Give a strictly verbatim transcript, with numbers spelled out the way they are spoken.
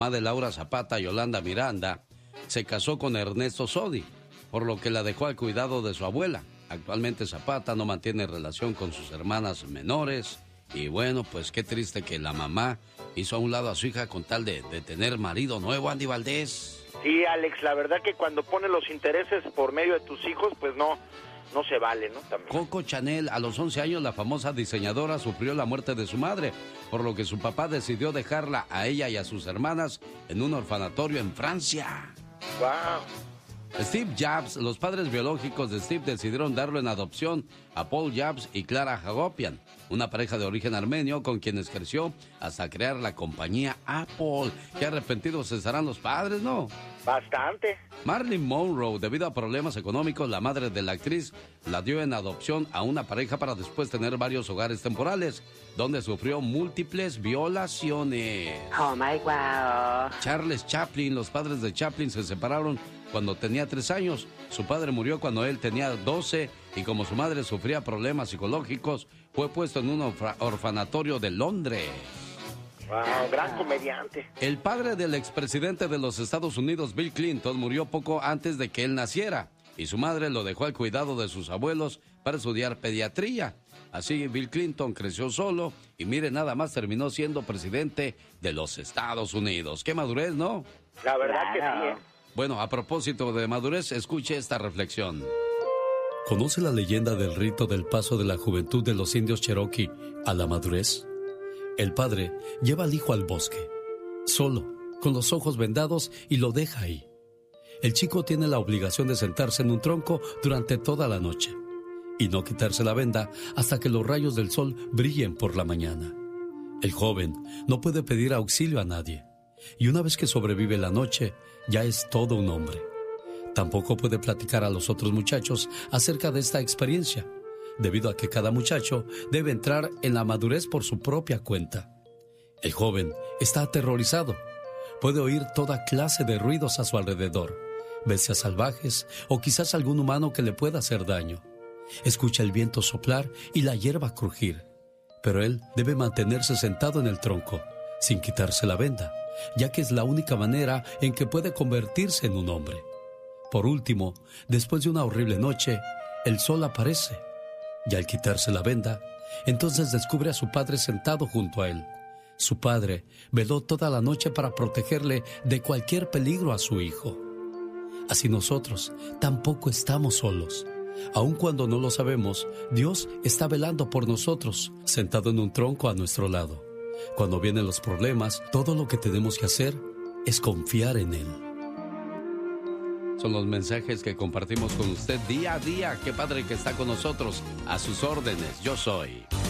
mamá de Laura Zapata, Yolanda Miranda, se casó con Ernesto Sodi, por lo que la dejó al cuidado de su abuela. Actualmente Zapata no mantiene relación con sus hermanas menores. Y bueno, pues qué triste que la mamá hizo a un lado a su hija con tal de, de tener marido nuevo, Andy Valdés. Sí, Alex, la verdad que cuando pones los intereses por medio de tus hijos, pues no, no se vale, ¿no? También. Coco Chanel, a los once años, la famosa diseñadora sufrió la muerte de su madre, por lo que su papá decidió dejarla a ella y a sus hermanas en un orfanatorio en Francia. Wow. Steve Jobs, los padres biológicos de Steve decidieron darlo en adopción a Paul Jobs y Clara Hagopian, una pareja de origen armenio con quienes creció hasta crear la compañía Apple. Qué arrepentidos estarán los padres, ¿no? Bastante. Marilyn Monroe, debido a problemas económicos, la madre de la actriz la dio en adopción a una pareja para después tener varios hogares temporales, donde sufrió múltiples violaciones. Oh my wow. Charles Chaplin, los padres de Chaplin se separaron cuando tenía tres años. Su padre murió cuando él tenía doce y como su madre sufría problemas psicológicos, fue puesto en un orfa- orfanatorio de Londres. Wow, gran comediante. El padre del expresidente de los Estados Unidos, Bill Clinton, murió poco antes de que él naciera y su madre lo dejó al cuidado de sus abuelos para estudiar pediatría. Así Bill Clinton creció solo y mire, nada más terminó siendo presidente de los Estados Unidos. ¡Qué madurez!, ¿no? La verdad que sí, ¿eh? Bueno, a propósito de madurez, escuche esta reflexión. ¿Conoce la leyenda del rito del paso de la juventud de los indios Cherokee a la madurez? El padre lleva al hijo al bosque, solo, con los ojos vendados, y lo deja ahí. El chico tiene la obligación de sentarse en un tronco durante toda la noche y no quitarse la venda hasta que los rayos del sol brillen por la mañana. El joven no puede pedir auxilio a nadie, y una vez que sobrevive la noche, ya es todo un hombre. Tampoco puede platicar a los otros muchachos acerca de esta experiencia, debido a que cada muchacho debe entrar en la madurez por su propia cuenta. El joven está aterrorizado. Puede oír toda clase de ruidos a su alrededor, bestias salvajes o quizás algún humano que le pueda hacer daño. Escucha el viento soplar y la hierba crujir, pero él debe mantenerse sentado en el tronco, sin quitarse la venda, ya que es la única manera en que puede convertirse en un hombre. Por último, después de una horrible noche, el sol aparece, y al quitarse la venda, entonces descubre a su padre sentado junto a él. Su padre veló toda la noche para protegerle de cualquier peligro a su hijo. Así nosotros tampoco estamos solos. Aun cuando no lo sabemos, Dios está velando por nosotros, sentado en un tronco a nuestro lado. Cuando vienen los problemas, todo lo que tenemos que hacer es confiar en Él. Son los mensajes que compartimos con usted día a día. Qué padre que está con nosotros. A sus órdenes, yo soy